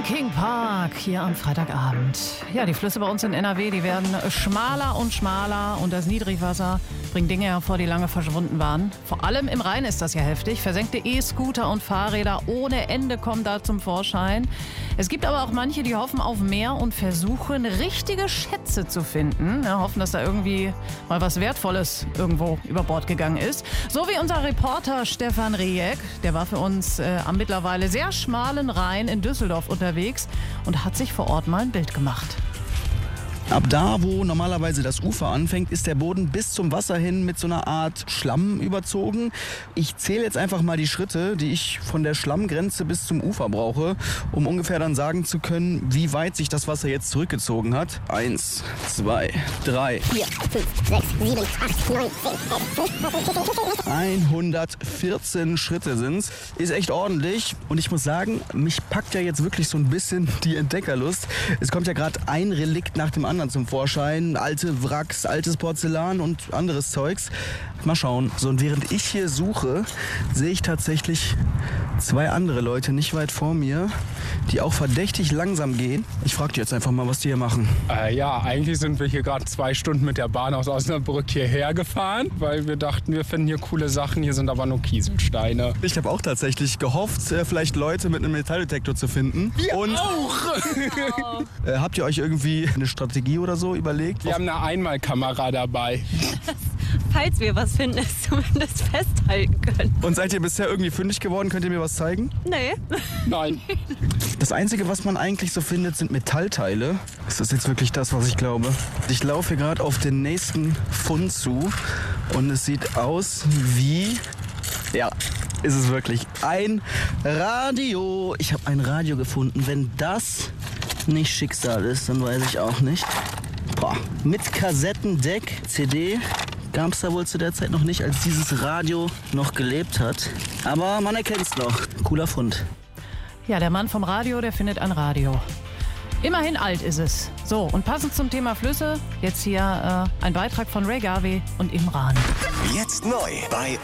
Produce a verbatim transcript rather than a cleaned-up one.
Linkin Park hier am Freitagabend. Ja, die Flüsse bei uns in N R W, die werden schmaler und schmaler und das Niedrigwasser bringt Dinge hervor, die lange verschwunden waren. Vor allem im Rhein ist das ja heftig. Versenkte E-Scooter und Fahrräder ohne Ende kommen da zum Vorschein. Es gibt aber auch manche, die hoffen auf mehr und versuchen, richtige Schätze zu finden. Ja, hoffen, dass da irgendwie mal was Wertvolles irgendwo über Bord gegangen ist. So wie unser Reporter Stefan Rieck. Der war für uns äh, am mittlerweile sehr schmalen Rhein in Düsseldorf unterwegs und hat sich vor Ort mal ein Bild gemacht. Ab da, wo normalerweise das Ufer anfängt, ist der Boden bis zum Wasser hin mit so einer Art Schlamm überzogen. Ich zähle jetzt einfach mal die Schritte, die ich von der Schlammgrenze bis zum Ufer brauche, um ungefähr dann sagen zu können, wie weit sich das Wasser jetzt zurückgezogen hat. Eins, zwei, drei, vier, fünf, sechs, sieben, acht, neun, zehn, hundertvierzehn Schritte sind's. Ist echt ordentlich. Und ich muss sagen, mich packt ja jetzt wirklich so ein bisschen die Entdeckerlust. Es kommt ja gerade ein Relikt nach dem anderen zum Vorschein. Alte Wracks, altes Porzellan und anderes Zeugs. Mal schauen. So, und während ich hier suche, sehe ich tatsächlich zwei andere Leute nicht weit vor mir, die auch verdächtig langsam gehen. Ich frage die jetzt einfach mal, was die hier machen. Äh, ja, eigentlich sind wir hier gerade zwei Stunden mit der Bahn aus Osnabrück hierher gefahren, weil wir dachten, wir finden hier coole Sachen. Hier sind aber nur Kieselsteine. Ich habe auch tatsächlich gehofft, vielleicht Leute mit einem Metalldetektor zu finden. Wir und auch! äh, habt ihr euch irgendwie eine Strategie oder so überlegt? Wir haben eine Einmalkamera dabei. Falls wir was finden, es zumindest festhalten können. Und seid ihr bisher irgendwie fündig geworden? Könnt ihr mir was zeigen? Nee. Nein. Das Einzige, was man eigentlich so findet, sind Metallteile. Ist das jetzt wirklich das, was ich glaube? Ich laufe hier gerade auf den nächsten Fund zu und es sieht aus wie... Ja, ist es wirklich. Ein Radio. Ich habe ein Radio gefunden. Wenn das nicht Schicksal ist, dann weiß ich auch nicht. Boah. Mit Kassettendeck, C D... gab es da wohl zu der Zeit noch nicht, als dieses Radio noch gelebt hat. Aber man erkennt es noch. Cooler Fund. Ja, der Mann vom Radio, der findet ein Radio. Immerhin alt ist es. So, und passend zum Thema Flüsse, jetzt hier äh, ein Beitrag von Ray Garvey und Imran. Jetzt neu bei